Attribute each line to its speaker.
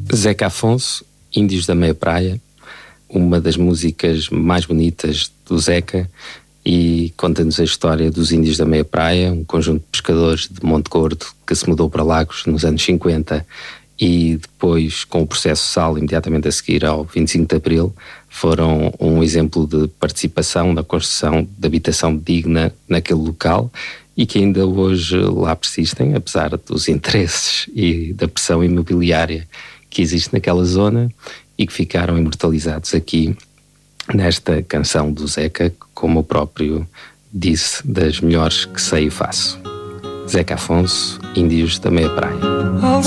Speaker 1: Zeca Afonso, Índios da Meia Praia, uma das músicas mais bonitas do Zeca, e conta-nos a história dos Índios da Meia Praia, um conjunto de pescadores de Monte Gordo que se mudou para Lagos nos anos 50 e depois, com o processo SAL, imediatamente a seguir ao 25 de Abril, foram um exemplo de participação na construção de habitação digna naquele local e que ainda hoje lá persistem, apesar dos interesses e da pressão imobiliária que existe naquela zona, e que ficaram imortalizados aqui nesta canção do Zeca, como o próprio disse, das melhores que sei e faço. Zeca Afonso, Índios da Meia Praia.